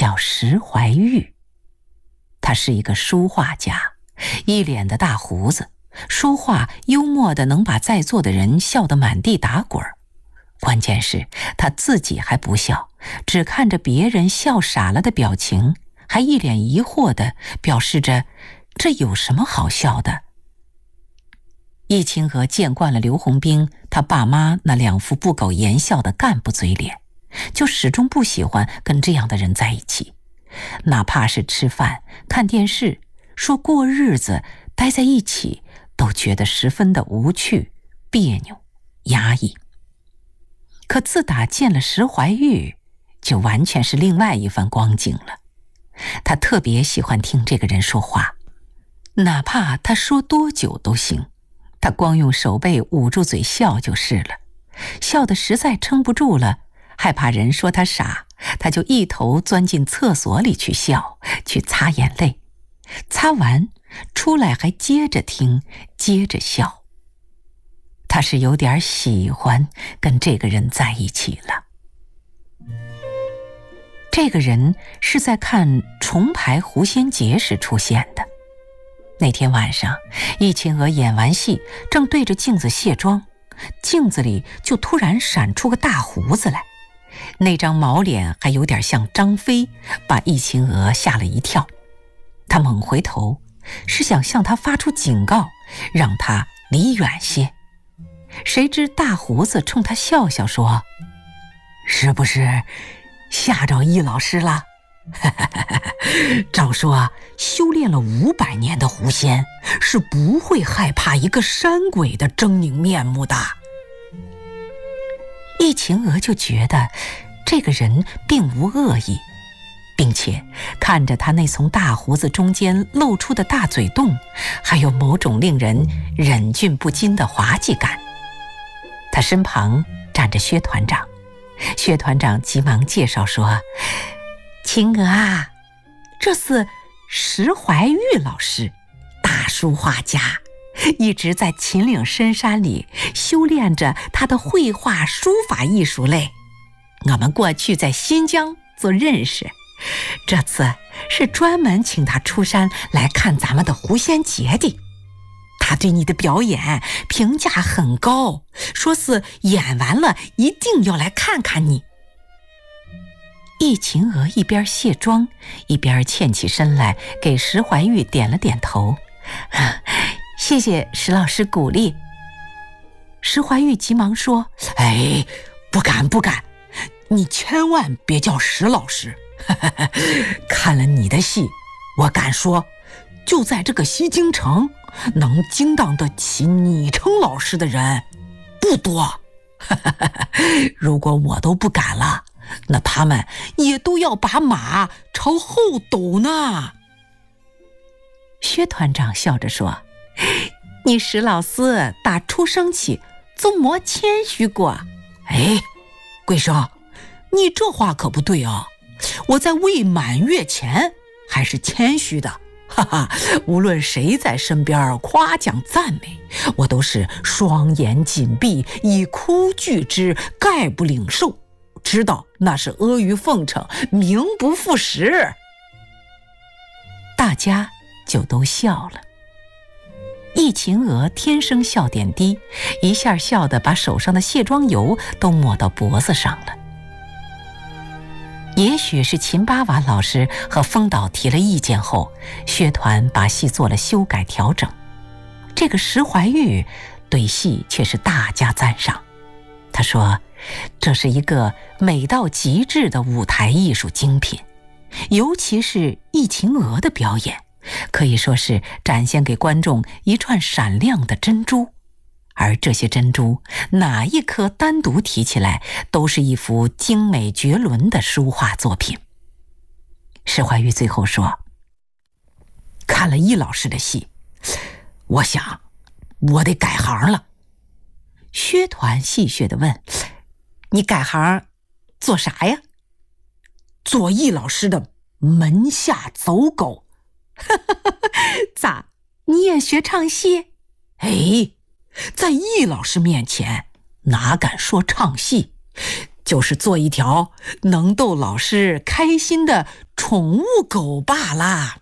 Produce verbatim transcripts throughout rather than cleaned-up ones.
叫石怀玉。他是一个书画家，一脸的大胡子，说话幽默的能把在座的人笑得满地打滚。关键是他自己还不笑，只看着别人笑傻了的表情，还一脸疑惑地表示着这有什么好笑的。易清娥见惯了刘洪兵他爸妈那两副不苟言笑的干部嘴脸，就始终不喜欢跟这样的人在一起，哪怕是吃饭、看电视、说过日子，待在一起都觉得十分的无趣、别扭、压抑。可自打见了石怀玉，就完全是另外一番光景了。他特别喜欢听这个人说话，哪怕他说多久都行，他光用手背捂住嘴笑就是了。笑得实在撑不住了，害怕人说他傻，他就一头钻进厕所里去笑，去擦眼泪，擦完出来还接着听，接着笑。他是有点喜欢跟这个人在一起了。这个人是在看重排《狐仙节》时出现的。那天晚上，易清娥演完戏，正对着镜子卸妆，镜子里就突然闪出个大胡子来，那张毛脸还有点像张飞，把易清娥吓了一跳。她猛回头，是想向他发出警告，让他离远些。谁知大胡子冲他笑笑说：“是不是吓着易老师了？照说修炼了五百年的狐仙是不会害怕一个山鬼的狰狞面目的。”易清娥就觉得这个人并无恶意，并且看着他那从大胡子中间露出的大嘴洞，还有某种令人忍俊不禁的滑稽感。他身旁站着薛团长，薛团长急忙介绍说：“清娥啊，这是石怀玉老师，大书画家，一直在秦岭深山里修炼着他的绘画书法艺术类。我们过去在新疆就认识，这次是专门请他出山来看咱们的狐仙节的。他对你的表演评价很高，说是演完了一定要来看看你。”易清娥一边卸妆，一边欠起身来给石怀玉点了点头：“谢谢石老师鼓励。”石怀玉急忙说：“哎，不敢不敢，你千万别叫石老师。看了你的戏，我敢说，就在这个西京城，能惊当得起你称老师的人不多。如果我都不敢了，那他们也都要把马朝后抖呢。”薛团长笑着说：“你石老师打出生起就没谦虚过。”“哎，贵生，你这话可不对啊！我在未满月前还是谦虚的，哈哈，无论谁在身边夸奖赞美，我都是双眼紧闭，以哭拒之，概不领受，知道那是阿谀奉承，名不副实。”大家就都笑了。易清娥天生笑点低，一下笑得把手上的卸妆油都抹到脖子上了。也许是秦八瓦老师和风导提了意见后，薛团把戏做了修改调整。这个石怀玉对戏却是大加赞赏，他说这是一个美到极致的舞台艺术精品，尤其是易清娥的表演，可以说是展现给观众一串闪亮的珍珠，而这些珍珠哪一颗单独提起来，都是一幅精美绝伦的书画作品。石怀玉最后说：“看了易老师的戏，我想我得改行了。”薛团戏谑地问：“你改行做啥呀？”“做易老师的门下走狗。”“咋，你也学唱戏？”“哎，在易老师面前哪敢说唱戏， 就是做一条能逗老师开心的宠物狗罢啦。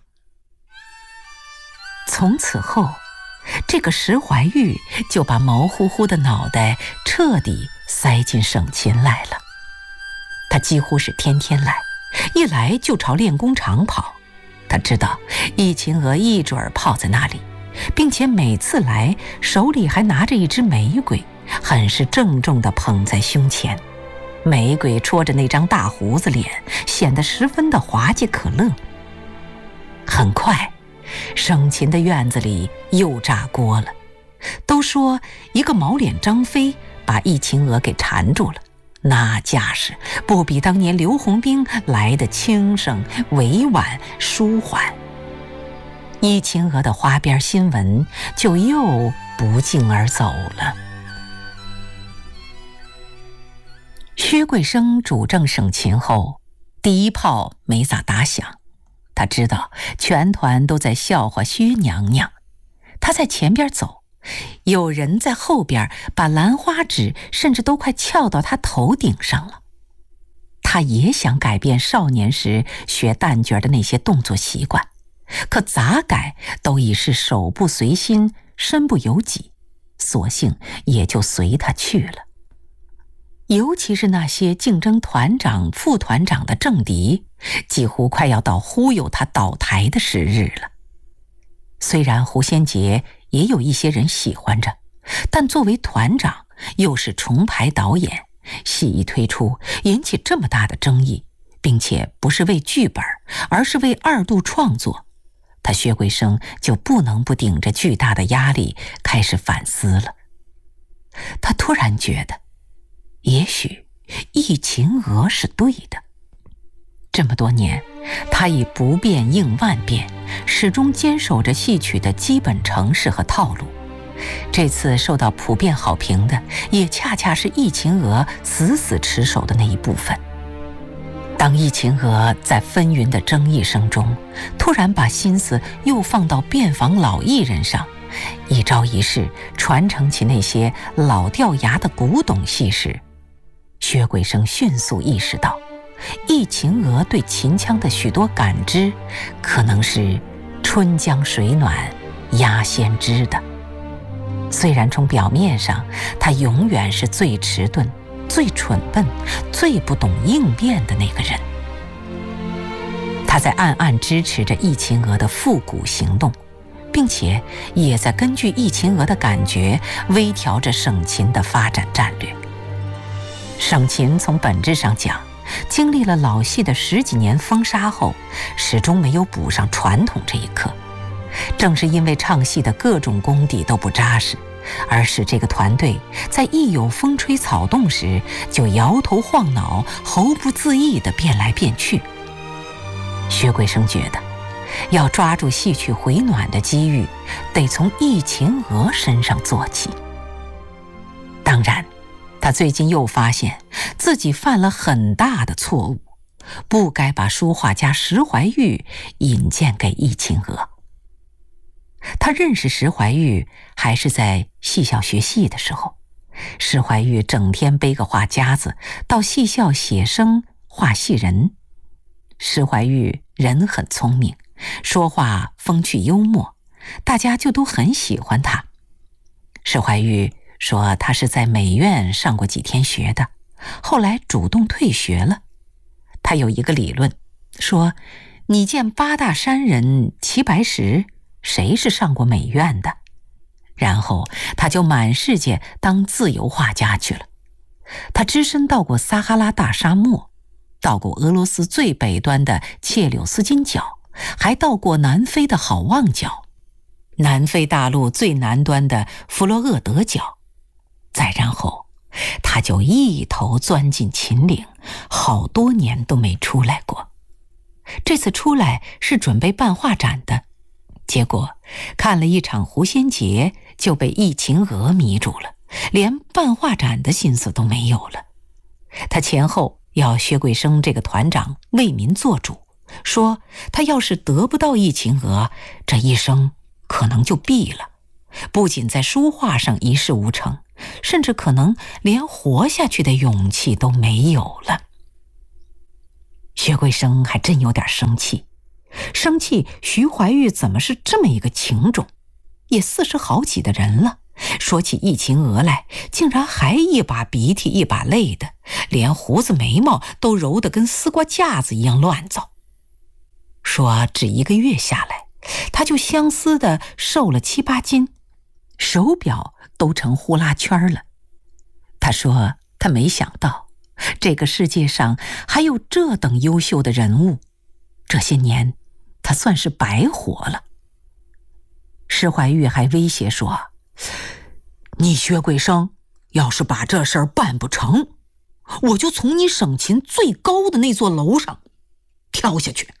从此后，这个石怀玉就把毛乎乎的脑袋彻底塞进省琴来了。他几乎是天天来，一来就朝练功场跑。他知道易秦娥一准儿泡在那里，并且每次来手里还拿着一支玫瑰，很是郑重地捧在胸前。玫瑰戳着那张大胡子脸，显得十分的滑稽可乐。很快，省琴的院子里又炸锅了。都说一个毛脸张飞把易秦娥给缠住了，那架势不比当年刘洪兵来的轻省、委婉、舒缓。易秦娥的花边新闻就又不胫而走了。薛桂生主政省琴后，第一炮没咋打响。他知道全团都在笑话薛娘娘，他在前边走，有人在后边把兰花指甚至都快翘到他头顶上了。他也想改变少年时学旦角的那些动作习惯，可咋改都已是手不随心，身不由己，索性也就随他去了。尤其是那些竞争团长、副团长的政敌，几乎快要到忽悠他倒台的时日了。虽然胡先杰也有一些人喜欢着，但作为团长，又是重排导演，戏一推出引起这么大的争议，并且不是为剧本，而是为二度创作，他薛桂生就不能不顶着巨大的压力开始反思了。他突然觉得，也许易秦娥是对的。这么多年，他以不变应万变，始终坚守着戏曲的基本程式和套路。这次受到普遍好评的，也恰恰是易秦娥死死持守的那一部分。当易秦娥在纷纭的争议声中，突然把心思又放到遍访老艺人上，一招一式传承起那些老掉牙的古董戏时，薛桂生迅速意识到，易秦娥对秦腔的许多感知，可能是春江水暖鸭先知的。虽然从表面上，他永远是最迟钝、最蠢笨、最不懂应变的那个人，他在暗暗支持着易秦娥的复古行动，并且也在根据易秦娥的感觉微调着省琴的发展战略。省琴从本质上讲，经历了老戏的十几年风沙后，始终没有补上传统这一课。正是因为唱戏的各种功底都不扎实，而使这个团队在一有风吹草动时就摇头晃脑、喉不自意地变来变去。薛桂生觉得，要抓住戏曲回暖的机遇，得从易秦娥身上做起。当然，他最近又发现自己犯了很大的错误，不该把书画家石怀玉引荐给易秦娥。他认识石怀玉还是在戏校学戏的时候，石怀玉整天背个画夹子到戏校写生画戏人。石怀玉人很聪明，说话风趣幽默，大家就都很喜欢他。石怀玉说他是在美院上过几天学的，后来主动退学了。他有一个理论，说你见八大山人齐白石，谁是上过美院的？然后他就满世界当自由画家去了。他只身到过撒哈拉大沙漠，到过俄罗斯最北端的切柳斯金角，还到过南非的好望角，南非大陆最南端的弗洛厄德角。再然后他就一头钻进秦岭，好多年都没出来过。这次出来是准备办画展的，结果看了一场胡仙杰就被易秦娥迷住了，连办画展的心思都没有了。他前后要薛桂生这个团长为民做主，说他要是得不到易秦娥，这一生可能就毙了， 不仅在书画上一事无成，甚至可能连活下去的勇气都没有了。薛桂生还真有点生气，生气徐怀钰怎么是这么一个情种，也四十好几的人了，说起易秦娥来，竟然还一把鼻涕一把泪的，连胡子眉毛都揉得跟丝瓜架子一样乱糟。说只一个月下来，他就相思的瘦了七八斤，手表都成呼啦圈了。他说他没想到这个世界上还有这等优秀的人物，这些年他算是白活了。施怀钰还威胁说，你薛桂生要是把这事儿办不成，我就从你省勤最高的那座楼上跳下去。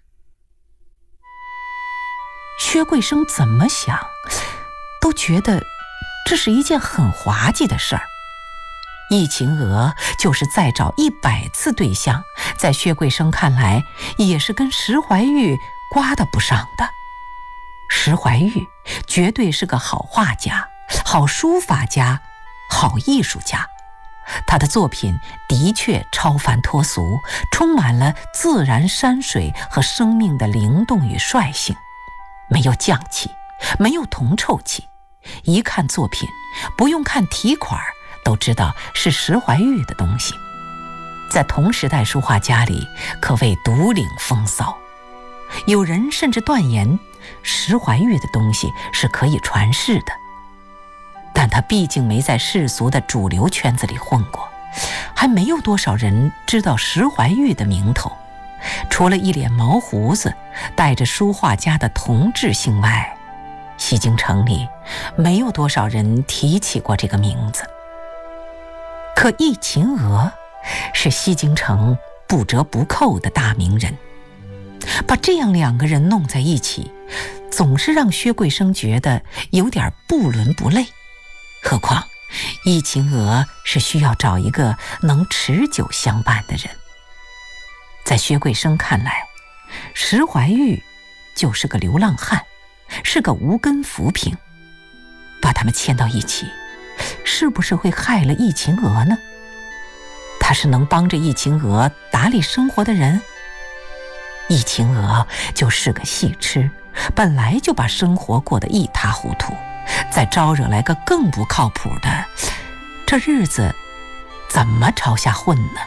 薛桂生怎么想都觉得这是一件很滑稽的事儿。易秦娥就是再找一百次对象，在薛桂生看来也是跟石怀钰刮得不上的。石怀钰绝对是个好画家、好书法家、好艺术家，他的作品的确超凡脱俗，充满了自然山水和生命的灵动与率性，没有匠气，没有铜臭气，一看作品不用看题款都知道是石怀钰的东西，在同时代书画家里可谓独领风骚。有人甚至断言石怀钰的东西是可以传世的，但他毕竟没在世俗的主流圈子里混过，还没有多少人知道石怀钰的名头。除了一脸毛胡子带着书画家的同质性外，西京城里没有多少人提起过这个名字。可易秦娥是西京城不折不扣的大名人，把这样两个人弄在一起，总是让薛桂生觉得有点不伦不类。何况易秦娥是需要找一个能持久相伴的人。在薛桂生看来，石怀钰就是个流浪汉，是个无根浮萍，把他们牵到一起，是不是会害了易秦娥呢？他是能帮着易秦娥打理生活的人，易秦娥就是个戏痴，本来就把生活过得一塌糊涂，再招惹来个更不靠谱的，这日子怎么朝下混呢？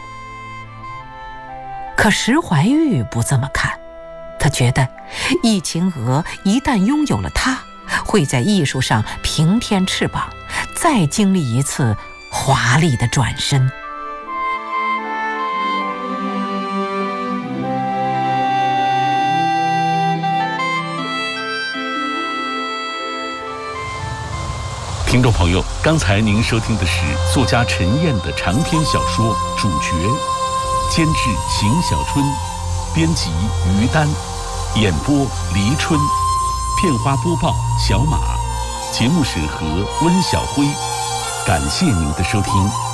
可石怀钰不这么看，他觉得易秦娥一旦拥有了他，会在艺术上平添翅膀，再经历一次华丽的转身。 听众朋友，刚才您收听的是作家陈燕的长篇小说《主角》，监制邢小春，编辑于丹，演播黎春，片花播报小马，节目审核温小辉。感谢您的收听。